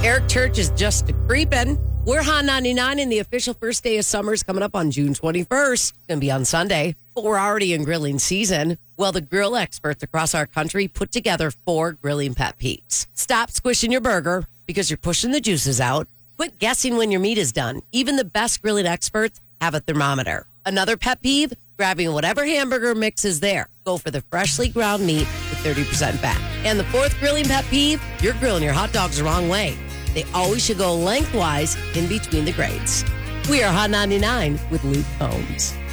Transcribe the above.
Eric Church is just creeping. We're Hot 99, and the official first day of summer is coming up on June 21st. It's going to be on Sunday, but we're already in grilling season. Well, the grill experts across our country put together 4 grilling pet peeves. Stop squishing your burger because you're pushing the juices out. Quit guessing when your meat is done. Even the best grilling experts have a thermometer. Another pet peeve, grabbing whatever hamburger mix is there. Go for the freshly ground meat with 30% fat. And the 4th grilling pet peeve, you're grilling your hot dogs the wrong way. They always should go lengthwise in between the grades. We are Hot 99 with Luke Combs.